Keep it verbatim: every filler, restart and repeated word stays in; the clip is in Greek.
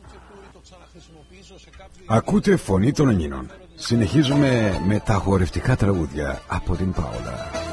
Ακούτε Φωνή των Ελλήνων. Συνεχίζουμε με τα αγορευτικά τραγούδια από την Πάολα.